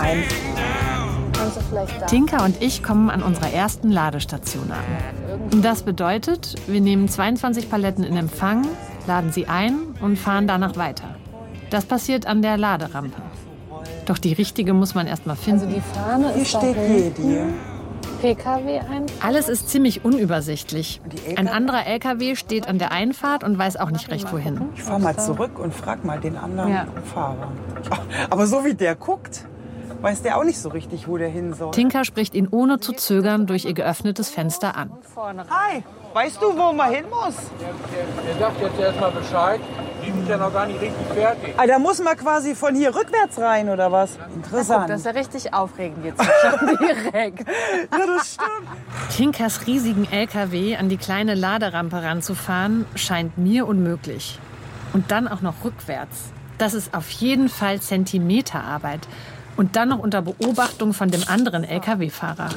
Tinka und ich kommen an unserer ersten Ladestation an. Und das bedeutet, wir nehmen 22 Paletten in Empfang, laden sie ein und fahren danach weiter. Das passiert an der Laderampe. Doch die richtige muss man erst mal finden. Also die Fahne Hier ist steht Jedi. PKW ein. Alles ist ziemlich unübersichtlich. Ein anderer LKW steht an der Einfahrt und weiß auch nicht recht wohin. Ich fahr mal zurück und frag mal den anderen Fahrer. Aber so wie der guckt, weiß der auch nicht so richtig, wo der hin soll. Tinka spricht ihn ohne zu zögern durch ihr geöffnetes Fenster an. Hi, weißt du, wo man hin muss? Der sagt jetzt erstmal Bescheid. Die sind ja noch gar nicht richtig fertig. Ah, da muss man quasi von hier rückwärts rein, oder was? Interessant. Guck, das ist ja richtig aufregend jetzt schon direkt. Ja, das stimmt. Tinkas riesigen LKW an die kleine Laderampe ranzufahren, scheint mir unmöglich. Und dann auch noch rückwärts. Das ist auf jeden Fall Zentimeterarbeit. Und dann noch unter Beobachtung von dem anderen LKW-Fahrer.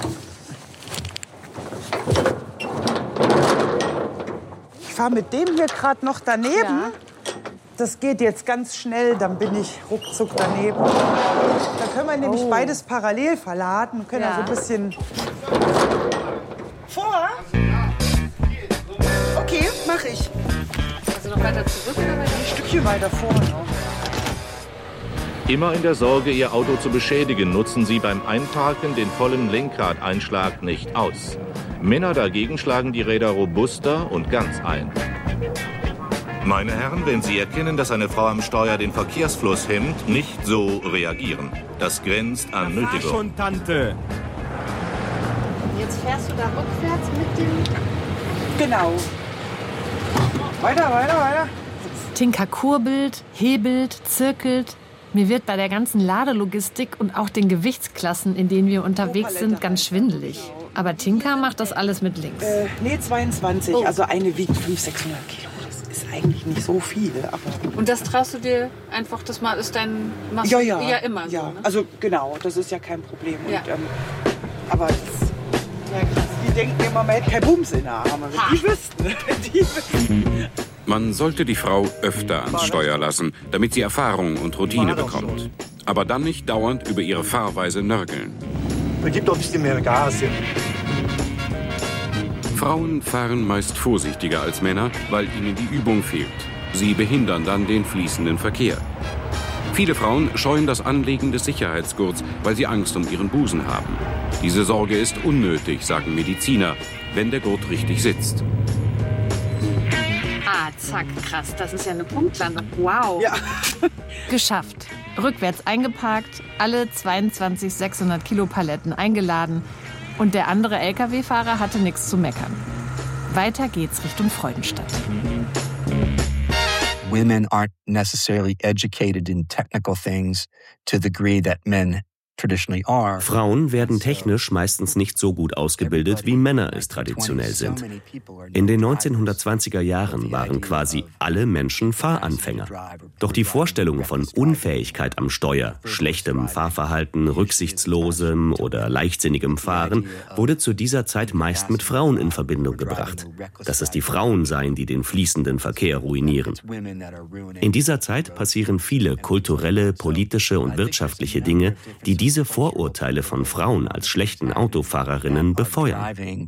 Ich fahre mit dem hier gerade noch daneben. Ja. Das geht jetzt ganz schnell, dann bin ich ruckzuck daneben. Da können wir nämlich beides parallel verladen, können also ein bisschen vor. Okay, mache ich. Also noch weiter zurück oder weiter? Ein Stückchen weiter vorne. Immer in der Sorge, ihr Auto zu beschädigen, nutzen sie beim Einparken den vollen Lenkradeinschlag nicht aus. Männer dagegen schlagen die Räder robuster und ganz ein. Meine Herren, wenn Sie erkennen, dass eine Frau am Steuer den Verkehrsfluss hemmt, nicht so reagieren. Das grenzt an Nötigung. Schon, Tante. Jetzt fährst du da rückwärts mit dem... Genau. Weiter. Tinka kurbelt, hebelt, zirkelt. Mir wird bei der ganzen Ladelogistik und auch den Gewichtsklassen, in denen wir unterwegs sind, ganz schwindelig. Aber Tinka macht das alles mit links. Nee, 22. Also eine wiegt 500-600 Kilo. Das ist eigentlich nicht so viel. Aber Und das traust du dir einfach, das mal ist dein... Machst ja, du ja immer so, ne? Also genau, das ist ja kein Problem. Ja. Und, aber die denken immer, man hätte kein Bums in der Arme. Die wüssten. Man sollte die Frau öfter ans Steuer lassen, damit sie Erfahrung und Routine bekommt. Aber dann nicht dauernd über ihre Fahrweise nörgeln. Gib doch ein bisschen mehr Gas. Frauen fahren meist vorsichtiger als Männer, weil ihnen die Übung fehlt. Sie behindern dann den fließenden Verkehr. Viele Frauen scheuen das Anlegen des Sicherheitsgurts, weil sie Angst um ihren Busen haben. Diese Sorge ist unnötig, sagen Mediziner, wenn der Gurt richtig sitzt. Ah, zack, krass. Das ist ja eine Punktlandung. Wow. Ja. Geschafft. Rückwärts eingeparkt, alle 22 600 Kilo Paletten eingeladen. Und der andere LKW-Fahrer hatte nichts zu meckern. Weiter geht's Richtung Freudenstadt. Women aren't necessarily educated in technical things to the degree that men traditionally are. Frauen werden technisch meistens nicht so gut ausgebildet, wie Männer es traditionell sind. In den 1920er Jahren waren quasi alle Menschen Fahranfänger. Doch die Vorstellung von Unfähigkeit am Steuer, schlechtem Fahrverhalten, rücksichtslosem oder leichtsinnigem Fahren wurde zu dieser Zeit meist mit Frauen in Verbindung gebracht. Dass es die Frauen seien, die den fließenden Verkehr ruinieren. In dieser Zeit passieren viele kulturelle, politische und wirtschaftliche Dinge, die diese Vorurteile von Frauen als schlechten Autofahrerinnen befeuern.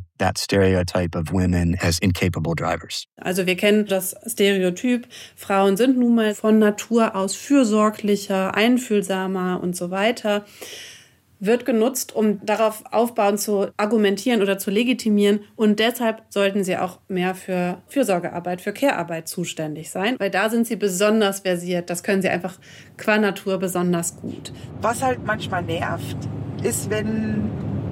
Also wir kennen das Stereotyp, Frauen sind nun mal von Natur aus fürsorglicher, einfühlsamer und so weiter. Wird genutzt, um darauf aufbauend zu argumentieren oder zu legitimieren. Und deshalb sollten sie auch mehr für Fürsorgearbeit, für Care-Arbeit zuständig sein. Weil da sind sie besonders versiert. Das können sie einfach qua Natur besonders gut. Was halt manchmal nervt, ist, wenn